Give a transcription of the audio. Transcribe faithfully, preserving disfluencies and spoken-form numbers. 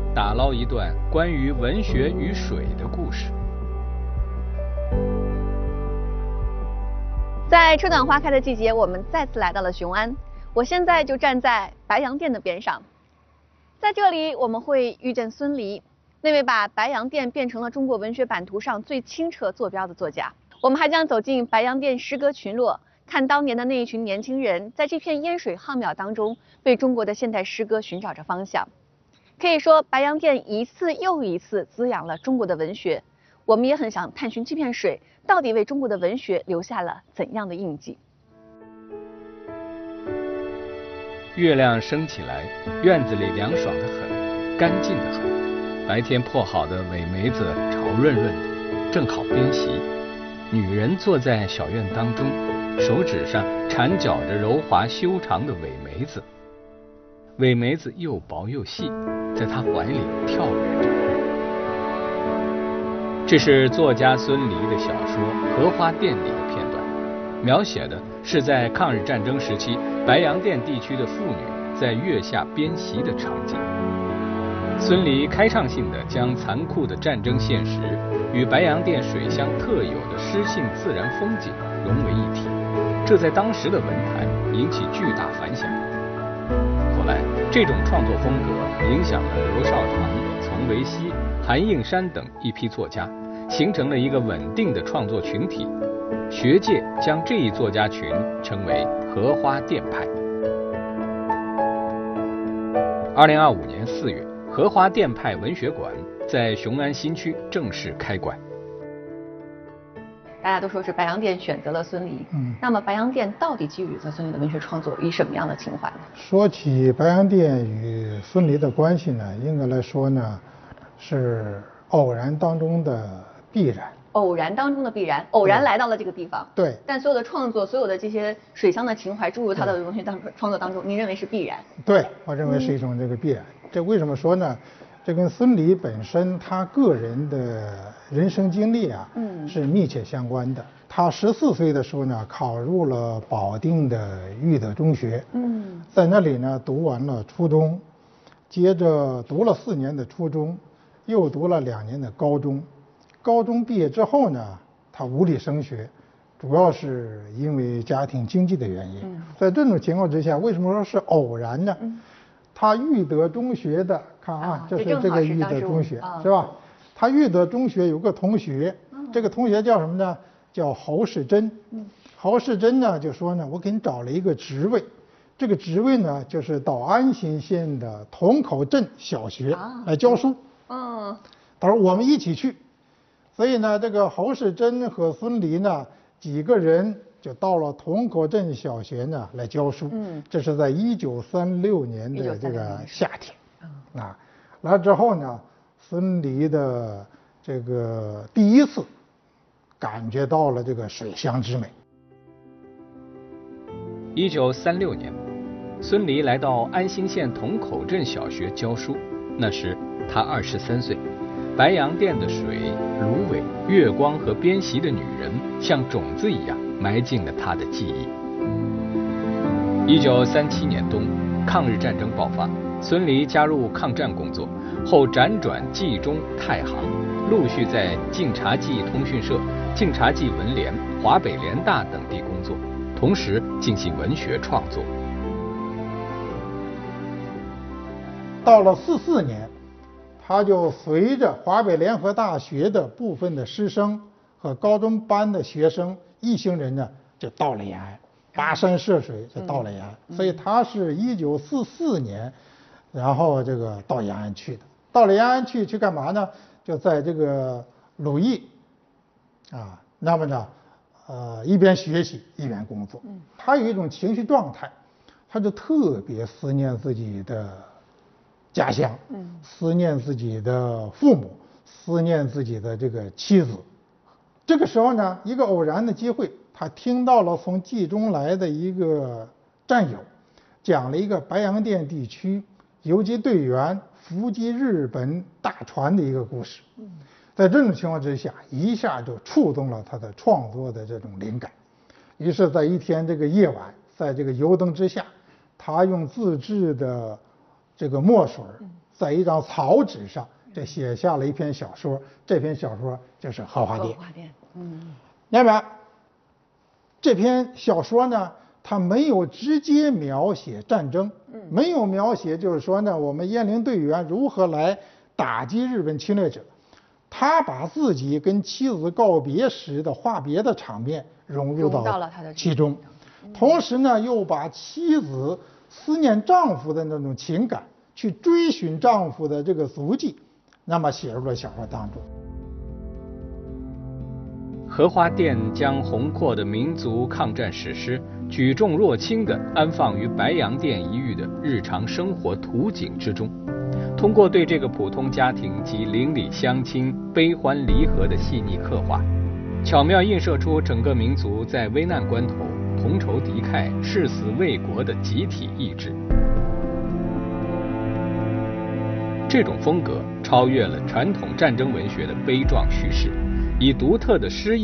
打捞一段关于文学与水的故事。 在春暖花开的季节，我们再次来到了雄安。我现在就站在白洋淀的边上，在这里我们会遇见孙犁，那位把白洋淀变成了中国文学版图上最清澈坐标的作家。我们还将走进白洋淀诗歌群落，看当年的那一群年轻人在这片烟水浩渺当中，为中国的现代诗歌寻找着方向。可以说，白洋淀一次又一次滋养了中国的文学。我们也很想探寻这片水到底为中国的文学留下了怎样的印记。 月亮升起来，院子里凉爽得很，干净得很。白天破好的苇梅子潮润润的，正好编席。女人坐在小院当中，手指上缠绞着柔滑修长的苇梅子。苇梅子又薄又细，在她怀里跳跃着。这是作家孙犁的小说《荷花淀》里的片段，描写的是在抗日战争时期白洋淀地区的妇女在月下编席的场景。孙犁开创性地将残酷的战争现实与白洋淀水乡特有的诗性自然风景融为一体，这在当时的文坛引起巨大反响。后来，这种创作风格影响了刘少棠、丛维熙、韩应山等一批作家，形成了一个稳定的创作群体。学界将这一作家群称为荷花淀派。二零二五年四月，荷花淀派文学馆在雄安新区正式开馆。 大家都说是白洋淀选择了孙犁，嗯，那么白洋淀到底给予了孙犁的文学创作以什么样的情怀呢？ 说起白洋淀与孙犁的关系呢，应该来说呢，是偶然当中的必然。 偶然当中的必然，偶然来到了这个地方。 对。 但所有的创作，所有的这些水乡的情怀注入他的文学当创作当中，您认为是必然？ 对，我认为是一种这个必然。嗯、这为什么说呢？这跟孙犁本身他个人的人生经历啊，嗯，是密切相关的。他十四岁的时候呢，考入了保定的育德中学，嗯，在那里呢读完了初中，接着读了四年的初中，又读了两年的高中。高中毕业之后呢，他无力升学，主要是因为家庭经济的原因。嗯、在这种情况之下，为什么说是偶然呢？嗯、他育德中学的，看啊，啊这是这个育德中学，是吧？他育德中学有个同学，嗯、这个同学叫什么呢？叫侯世珍。嗯、侯世珍呢就说呢，我给你找了一个职位，这个职位呢就是到安新县的同口镇小学来教书。嗯，他说我们一起去。所以呢，这个侯世珍和孙犁呢几个人就到了同口镇小学呢来教书。嗯，这是在一九三六年的这个夏天。嗯、啊，来之后呢，孙犁的这个第一次感觉到了这个水乡之美。 一九三六年，孙犁来到安新县同口镇小学教书，那时他二十三岁。白洋淀的水、芦苇、月光和编席的女人，像种子一样埋进了他的记忆。一九三七年冬，抗日战争爆发，孙犁加入抗战工作，后辗转冀中、太行，陆续在晋察冀通讯社、晋察冀文联、华北联大等地工作，同时进行文学创作。 到了四四年。他就随着华北联合大学的部分的师生和高中班的学生一行人呢，就到了延安，跋山涉水就到了延安。嗯、所以他是一九四四年，然后这个到延安去的。到了延安去去干嘛呢？就在这个鲁艺，啊，那么呢，呃，一边学习一边工作。嗯、他有一种情绪状态，他就特别思念自己的家乡，嗯，思念自己的父母，思念自己的这个妻子。这个时候呢，一个偶然的机会，他听到了从冀中来的一个战友，讲了一个白洋淀地区游击队员伏击日本大船的一个故事。嗯，在这种情况之下，一下就触动了他的创作的这种灵感。于是，在一天这个夜晚，在这个油灯之下，他用自制的这个墨水在一张草纸上，这写下了一篇小说。这篇小说就是《荷花殿》。 荷花殿，嗯。 那么这篇小说呢，它没有直接描写战争，没有描写就是说呢，我们鄢陵队员如何来打击日本侵略者。他把自己跟妻子告别时的话别的场面融入到其中，同时呢，又把妻子思念丈夫的那种情感，去追寻丈夫的这个足迹，那么写入了小说当中。 荷花殿将宏阔的民族抗战史诗举重若轻地安放于白洋淀一隅的日常生活图景之中，通过对这个普通家庭及邻里乡亲悲欢离合的细腻刻画，巧妙映射出整个民族在危难关头同仇敌忾、誓死为国的集体意志。这种风格超越了传统战争文学的悲壮叙事，以独特的诗意